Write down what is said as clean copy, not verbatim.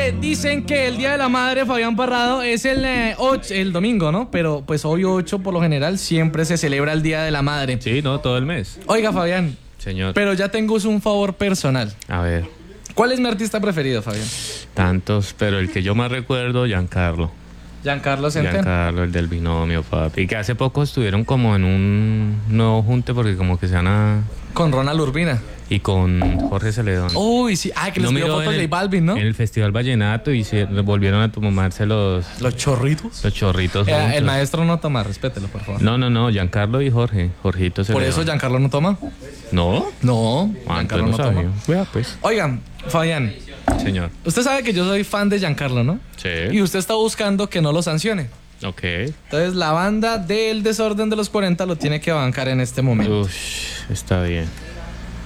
dicen que el Día de la Madre, Fabián Parrado, es el domingo, ¿no? Pero pues hoy 8 por lo general siempre se celebra el Día de la Madre. Sí, no, todo el mes. Oiga, Fabián, Señor. pero ya tengo un favor personal. A ver, ¿Cuál es mi artista preferido, Fabián? tantos, pero el que yo más recuerdo, Giancarlo. Giancarlo Centeno. Giancarlo, el del binomio, papi. Y que hace poco estuvieron como en un nuevo junte porque como que se van a... Con Ronald Urbina. Y con Jorge Celedón. Uy, sí. Ah, que les pidió miró fotos en de el- Balvin, ¿no? En el Festival Vallenato y se volvieron a tomarse los Chorritos. chorritos. El juntos. maestro no toma, respételo, por favor. No, Giancarlo y Jorge. Jorgito Por Celedón. eso Giancarlo no toma. ¿No? No, Ah, Giancarlo entonces no sabía. toma. Vea, pues. Oigan, Fabián, Señor. usted sabe que yo soy fan de Giancarlo, ¿no? Sí. Y usted está buscando que no lo sancione. Ok. Entonces la banda del Desorden de los 40 lo tiene que bancar en este momento. Ush, está bien.